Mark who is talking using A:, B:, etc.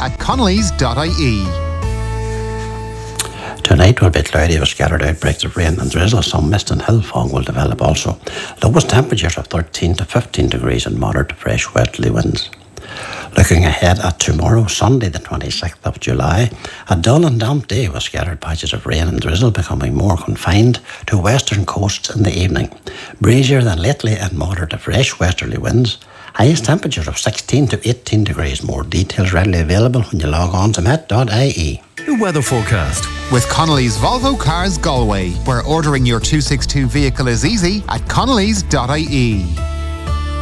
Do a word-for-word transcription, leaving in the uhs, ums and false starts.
A: at connollys dot I E.
B: Tonight will be cloudy with scattered outbreaks of rain and drizzle. Some mist and hill fog will develop also. Lowest temperatures of thirteen to fifteen degrees and moderate to fresh westerly winds. Looking ahead at tomorrow, Sunday the twenty-sixth of July, a dull and damp day with scattered patches of rain and drizzle becoming more confined to western coasts in the evening. Breezier than lately and moderate to fresh westerly winds. Highest temperatures of sixteen to eighteen degrees. More details readily available when you log on to met dot I E.
C: The weather forecast
A: with Connolly's Volvo Cars Galway, where ordering your two sixty-two vehicle is easy at connollys dot I E.